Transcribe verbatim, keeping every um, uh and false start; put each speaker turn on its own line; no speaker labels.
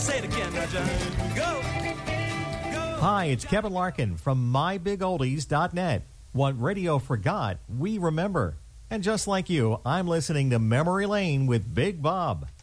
Say it again, now, John. Go. Go.
Hi, it's Kevin Larkin from my big oldies dot net. What radio forgot, we remember. And just like you, I'm listening to Memory Lane with Big Bob.